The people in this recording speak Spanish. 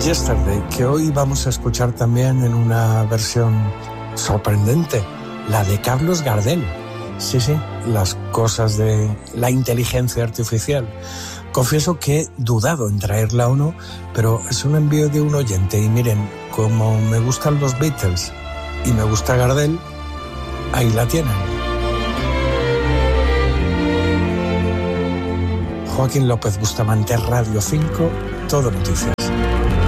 Yesterday, que hoy vamos a escuchar también en una versión sorprendente, la de Carlos Gardel. Sí, las cosas de la inteligencia artificial. Confieso que he dudado en traerla o no, pero es un envío de un oyente y miren, como me gustan los Beatles y me gusta Gardel, ahí la tienen. Joaquín López Bustamante, Radio 5, Todo Noticias.